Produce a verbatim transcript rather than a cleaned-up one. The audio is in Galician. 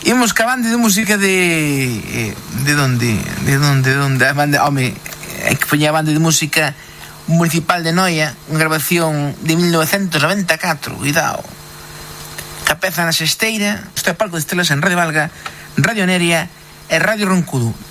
Imos ca banda de música de... De donde? De donde? De donde? A banda, home, hai que poñer a banda de música municipal de Noia, unha grabación de mil novecentos noventa e catro, cuidado. Capeza na Sesteira, isto é palco de estrelas en Radio Valga, Radio Neria e Radio Roncudo.